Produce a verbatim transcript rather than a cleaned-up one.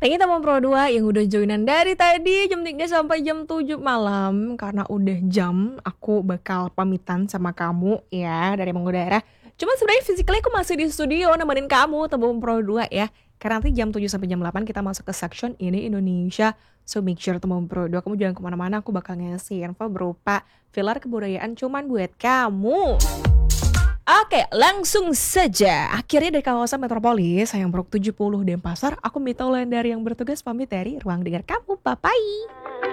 Thank you teman Pro dua yang udah joinan dari tadi jam tiga sampai jam tujuh malam. Karena udah jam, aku bakal pamitan sama kamu ya dari mengudara. Cuman sebenarnya physically aku masih di studio nemenin kamu teman Pro dua ya. Karena nanti jam tujuh sampai jam delapan kita masuk ke section ini Indonesia. So make sure teman Pro dua kamu jangan kemana-mana, aku bakal ngasih info berupa filler kebudayaan cuman buat kamu. Oke, langsung saja. Akhirnya dari kawasan metropolis, sayang Brok tujuh puluh Denpasar, aku Mita Wulandari yang bertugas pamit dari ruang dengar kamu. Bye-bye.